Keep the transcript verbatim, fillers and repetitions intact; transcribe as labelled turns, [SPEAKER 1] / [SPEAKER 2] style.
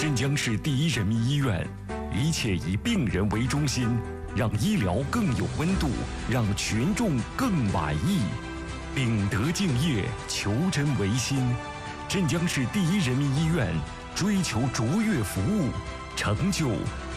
[SPEAKER 1] 镇江市第一人民医院，一切以病人为中心，让医疗更有温度，让群众更满意。秉德敬业，求真为心。镇江市第一人民医院追求卓越服务，成就